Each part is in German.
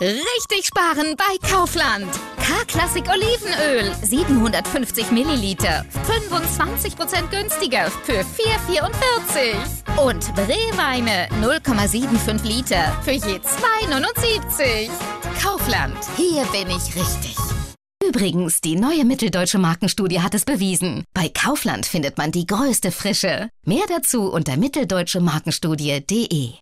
Richtig sparen bei Kaufland. K-Klassik Olivenöl, 750 Milliliter, 25% günstiger für 4,44. Und Brewweine, 0,75 Liter für je 2,79. Kaufland, hier bin ich richtig. Übrigens, die neue Mitteldeutsche Markenstudie hat es bewiesen. Bei Kaufland findet man die größte Frische. Mehr dazu unter mitteldeutschemarkenstudie.de.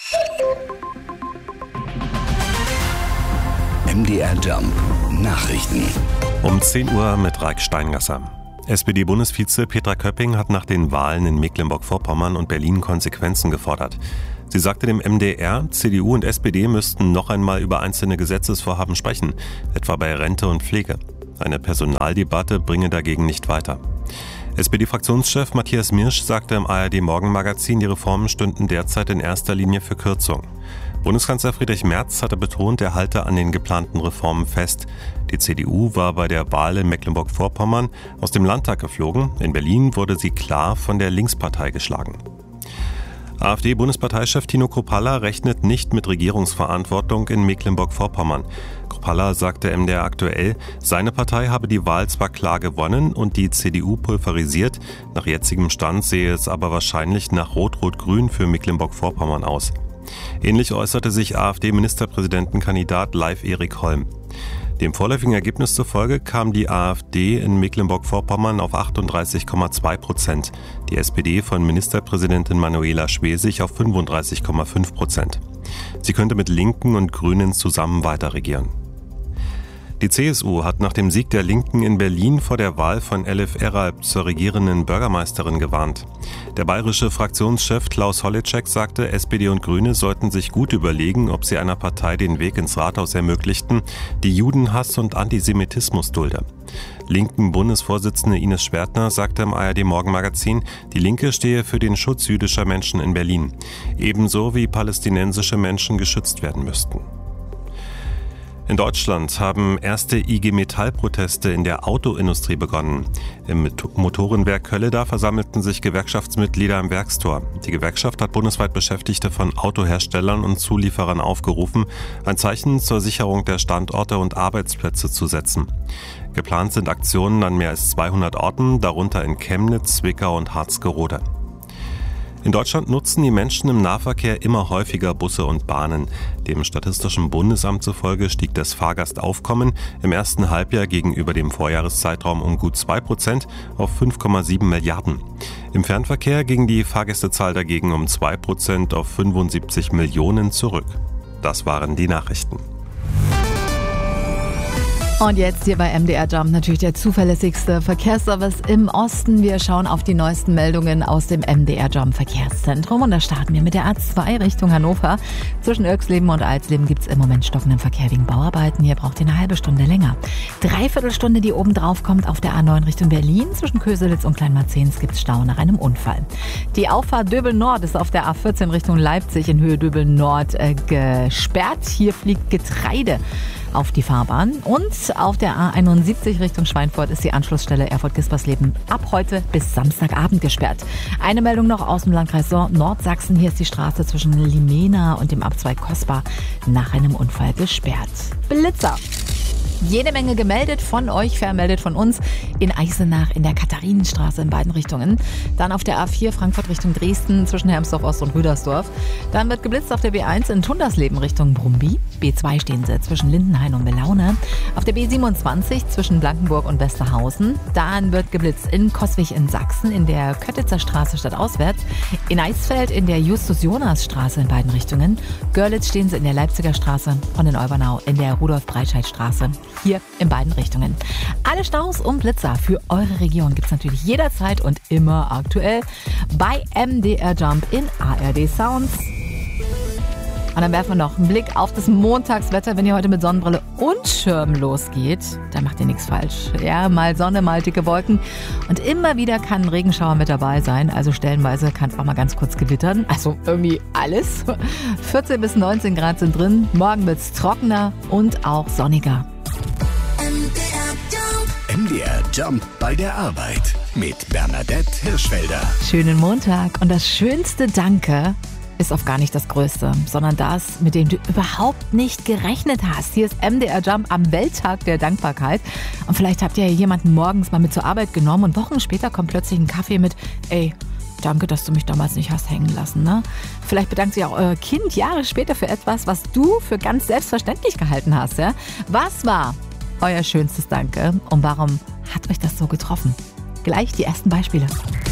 MDR Jump Nachrichten. Um 10 Uhr mit Raik Steingasser. SPD-Bundesvize Petra Köpping hat nach den Wahlen in Mecklenburg-Vorpommern und Berlin Konsequenzen gefordert. Sie sagte dem MDR, CDU und SPD müssten noch einmal über einzelne Gesetzesvorhaben sprechen, etwa bei Rente und Pflege. Eine Personaldebatte bringe dagegen nicht weiter. SPD-Fraktionschef Matthias Mirsch sagte im ARD-Morgenmagazin, die Reformen stünden derzeit in erster Linie für Kürzung. Bundeskanzler Friedrich Merz hatte betont, er halte an den geplanten Reformen fest. Die CDU war bei der Wahl in Mecklenburg-Vorpommern aus dem Landtag geflogen. In Berlin wurde sie klar von der Linkspartei geschlagen. AfD-Bundesparteichef Tino Kruppalla rechnet nicht mit Regierungsverantwortung in Mecklenburg-Vorpommern. Kruppalla sagte MDR aktuell, seine Partei habe die Wahl zwar klar gewonnen und die CDU pulverisiert, nach jetzigem Stand sehe es aber wahrscheinlich nach Rot-Rot-Grün für Mecklenburg-Vorpommern aus. Ähnlich äußerte sich AfD-Ministerpräsidentenkandidat Leif Erik Holm. Dem vorläufigen Ergebnis zufolge kam die AfD in Mecklenburg-Vorpommern auf 38,2%, die SPD von Ministerpräsidentin Manuela Schwesig auf 35,5%. Sie könnte mit Linken und Grünen zusammen weiter regieren. Die CSU hat nach dem Sieg der Linken in Berlin vor der Wahl von Elif Eralp zur regierenden Bürgermeisterin gewarnt. Der bayerische Fraktionschef Klaus Holleczek sagte, SPD und Grüne sollten sich gut überlegen, ob sie einer Partei den Weg ins Rathaus ermöglichten, die Judenhass und Antisemitismus dulde. Linken Bundesvorsitzende Ines Schwertner sagte im ARD-Morgenmagazin, die Linke stehe für den Schutz jüdischer Menschen in Berlin, ebenso wie palästinensische Menschen geschützt werden müssten. In Deutschland haben erste IG Metall-Proteste in der Autoindustrie begonnen. Im Motorenwerk Kölleda versammelten sich Gewerkschaftsmitglieder am Werkstor. Die Gewerkschaft hat bundesweit Beschäftigte von Autoherstellern und Zulieferern aufgerufen, ein Zeichen zur Sicherung der Standorte und Arbeitsplätze zu setzen. Geplant sind Aktionen an mehr als 200 Orten, darunter in Chemnitz, Zwickau und Harzgerode. In Deutschland nutzen die Menschen im Nahverkehr immer häufiger Busse und Bahnen. Dem Statistischen Bundesamt zufolge stieg das Fahrgastaufkommen im ersten Halbjahr gegenüber dem Vorjahreszeitraum um gut 2% auf 5,7 Milliarden. Im Fernverkehr ging die Fahrgästezahl dagegen um 2% auf 75 Millionen zurück. Das waren die Nachrichten. Und jetzt hier bei MDR Jump natürlich der zuverlässigste Verkehrsservice im Osten. Wir schauen auf die neuesten Meldungen aus dem MDR Jump Verkehrszentrum und da starten wir mit der A2 Richtung Hannover. Zwischen Irxleben und Alsleben gibt es im Moment stockenden Verkehr wegen Bauarbeiten. Hier braucht ihr eine halbe Stunde länger. Dreiviertelstunde, die oben drauf kommt auf der A9 Richtung Berlin. Zwischen Köselitz und Kleinmarzens gibt es Stau nach einem Unfall. Die Auffahrt Döbel Nord ist auf der A14 Richtung Leipzig in Höhe Döbel Nord gesperrt. Hier fliegt Getreide auf die Fahrbahn. Und auf der A71 Richtung Schweinfurt ist die Anschlussstelle Erfurt-Gispersleben ab heute bis Samstagabend gesperrt. Eine Meldung noch aus dem Landkreis Nordsachsen. Hier ist die Straße zwischen Limena und dem Abzweig Kospa nach einem Unfall gesperrt. Blitzer. Jede Menge gemeldet von euch, vermeldet von uns in Eisenach in der Katharinenstraße in beiden Richtungen. Dann auf der A4 Frankfurt Richtung Dresden zwischen Hermsdorf Ost und Rüdersdorf. Dann wird geblitzt auf der B1 in Tundersleben Richtung Brumby. B2 stehen sie zwischen Lindenhain und Melaune. Auf der B27 zwischen Blankenburg und Westerhausen. Dann wird geblitzt in Coswig in Sachsen in der Köttitzer Straße stadtauswärts. In Eisfeld in der Justus-Jonas-Straße in beiden Richtungen. Görlitz stehen sie in der Leipziger Straße und in Olbernau in der Rudolf-Breitscheid-Straße. Hier in beiden Richtungen. Alle Staus und Blitzer für eure Region gibt es natürlich jederzeit und immer aktuell bei MDR Jump in ARD Sounds. Und dann werfen wir noch einen Blick auf das Montagswetter. Wenn ihr heute mit Sonnenbrille und Schirm losgeht, dann macht ihr nichts falsch. Ja, mal Sonne, mal dicke Wolken. Und immer wieder kann ein Regenschauer mit dabei sein. Also stellenweise kann es auch mal ganz kurz gewittern. Also irgendwie alles. 14 bis 19 Grad sind drin. Morgen wird es trockener und auch sonniger. MDR Jump bei der Arbeit mit Bernadette Hirschfelder. Schönen Montag und das schönste Danke ist oft gar nicht das Größte, sondern das, mit dem du überhaupt nicht gerechnet hast. Hier ist MDR Jump am Welttag der Dankbarkeit. Und vielleicht habt ihr ja jemanden morgens mal mit zur Arbeit genommen und Wochen später kommt plötzlich ein Kaffee mit, ey, danke, dass du mich damals nicht hast hängen lassen. Ne? Vielleicht bedankt sich auch euer Kind Jahre später für etwas, was du für ganz selbstverständlich gehalten hast. Ja? Was war euer schönstes Danke und warum hat euch das so getroffen? Gleich die ersten Beispiele.